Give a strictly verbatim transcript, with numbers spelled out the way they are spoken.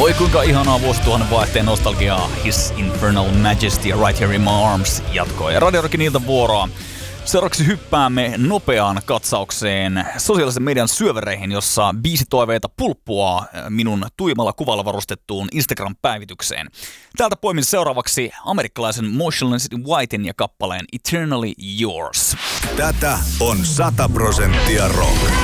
Oi kuinka ihanaa vuosituhannen vaihteen nostalgiaa. His Infernal Majesty ja Right Here in My Arms jatkoi Radio Rockin iltavuoroa. Seuraavaksi hyppäämme nopeaan katsaukseen sosiaalisen median syövereihin, jossa biisitoiveita pulppuaa minun tuimalla kuvalla varustettuun Instagram-päivitykseen. Täältä poimin seuraavaksi amerikkalaisen Motionless in Whiten ja kappaleen Eternally Yours. Tätä on sata prosenttia rock.